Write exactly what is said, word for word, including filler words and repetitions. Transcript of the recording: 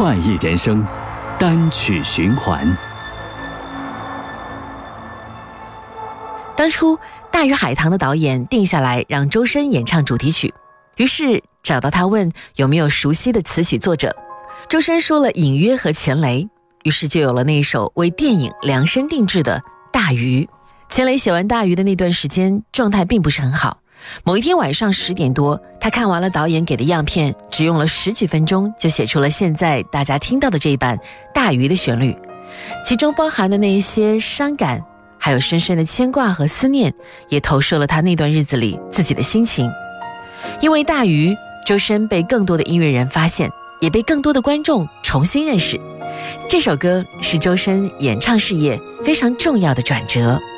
快意人生单曲循环。 当初大鱼海棠的导演定下来让周深演唱主题曲，于是找到他问有没有熟悉的词曲作者。周深说了隐约和钱雷，于是就有了那一首为电影量身定制的大鱼。钱雷写完大鱼的那段时间状态并不是很好，某一天晚上十点多，他看完了导演给的样片，只用了十几分钟就写出了现在大家听到的这一版大鱼的旋律，其中包含的那一些伤感，还有深深的牵挂和思念，也投射了他那段日子里自己的心情。因为大鱼，周深被更多的音乐人发现，也被更多的观众重新认识。这首歌是周深演唱事业非常重要的转折。